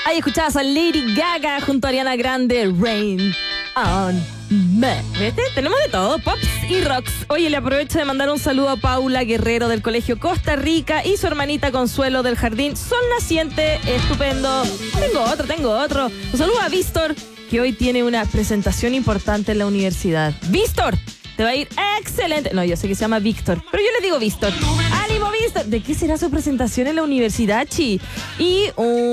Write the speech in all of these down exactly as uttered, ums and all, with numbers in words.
Ahí escuchabas a Lady Gaga junto a Ariana Grande, Rain on Me. ¿Viste? Tenemos de todo, pops y rocks. Oye, le aprovecho de mandar un saludo a Paula Guerrero del Colegio Costa Rica y su hermanita Consuelo del Jardín Sol Naciente. Estupendo. Tengo otro, tengo otro. Un saludo a Víctor, que hoy tiene una presentación importante en la universidad. ¡Víctor! Te va a ir excelente. No, yo sé que se llama Víctor, pero yo le digo Víctor. ¡Ánimo, Víctor! ¿De qué será su presentación en la universidad, Chi? Y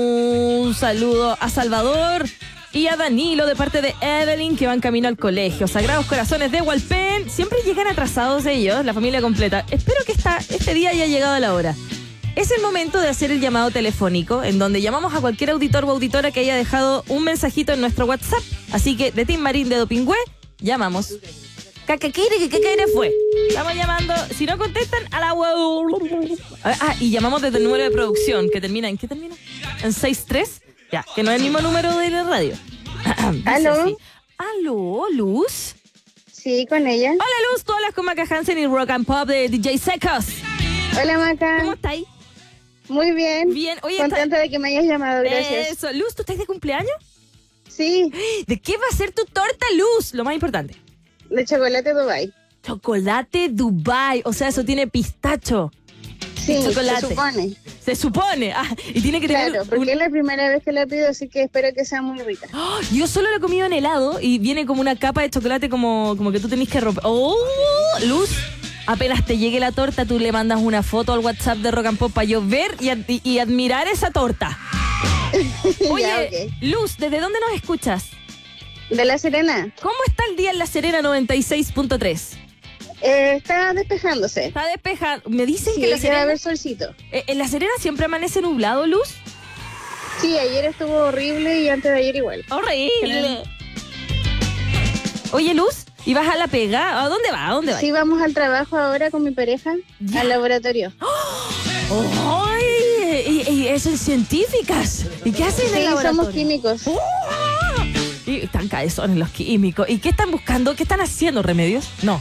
un saludo a Salvador y a Danilo de parte de Evelyn, que van camino al colegio. Sagrados Corazones de Hualpén. Siempre llegan atrasados ellos, la familia completa. Espero que esta, este día haya llegado a la hora. Es el momento de hacer el llamado telefónico, en donde llamamos a cualquier auditor o auditora que haya dejado un mensajito en nuestro WhatsApp. Así que de Team Marín de Dopingüe, llamamos. Cacaquire, que cacaquire fue. Estamos llamando. Si no contestan, a la web. Ah, y llamamos desde el número de producción, que termina en. ¿Qué termina? En seis tres. Ya, que no es el mismo número de la radio. ¿Aló? Así. ¿Aló, Luz? Sí, con ella. Hola, Luz. Tú hablas con Maca Hansen y Rock and Pop de D J Secos. Hola, Maca. ¿Cómo estáis? Muy bien. Bien. Oye, contenta está... de que me hayas llamado, gracias. Eso. Luz, ¿tú estás de cumpleaños? Sí. ¿De qué va a ser tu torta, Luz? Lo más importante. De chocolate Dubai. Chocolate Dubai. O sea, eso tiene pistacho. Sí, chocolate. se supone. Se supone. Ah, y tiene que tener... Claro, porque un... es la primera vez que la pido, así que espero que sea muy rica. Oh, yo solo lo he comido en helado y viene como una capa de chocolate como, como que tú tenés que romper. ¡Oh! Luz, apenas te llegue la torta, tú le mandas una foto al WhatsApp de Rock and Pop para yo ver y, ad- y admirar esa torta. Oye, Ya, okay. Luz, ¿desde dónde nos escuchas? De La Serena. ¿Cómo está el día en La Serena noventa y seis punto tres? Eh, está despejándose. Está despejado. Me dicen Sí, que La que va a Serena... haber solcito. Eh, ¿En La Serena siempre amanece nublado, Luz? Sí, ayer estuvo horrible y antes de ayer igual. ¡Horrible! Oye, Luz, ¿y vas a la pega? ¿A dónde va? ¿A dónde va? Sí, vamos al trabajo ahora con mi pareja, Ya. al laboratorio. ¡Ay! Y, y eso es científicas. ¿Y qué hacen en Sí, el laboratorio? somos químicos. ¡Oh! Y están cabezones los químicos. ¿Y qué están buscando? ¿Qué están haciendo, Remedios? No.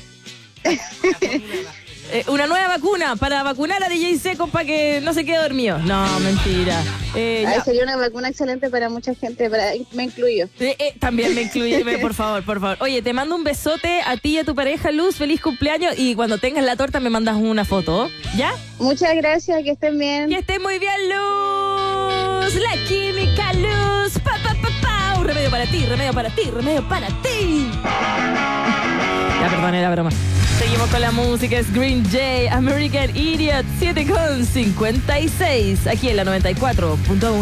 Eh, una nueva vacuna para vacunar a D J Seco para que no se quede dormido. No, mentira. Eh, Ay, ya. sería una vacuna excelente para mucha gente, para, me incluyo. Eh, eh, también me incluye, por favor, por favor. Oye, te mando un besote a ti y a tu pareja, Luz. Feliz cumpleaños. Y cuando tengas la torta me mandas una foto, ¿ya? Muchas gracias, que estén bien. Que estés muy bien, Luz. La química, Luz. Pa, pa, pa, pa. Un remedio para ti, remedio para ti, remedio para ti. Ya, perdón, era broma. Seguimos con la música, es Green Day, American Idiot, siete con cincuenta y seis, aquí en la noventa y cuatro punto uno.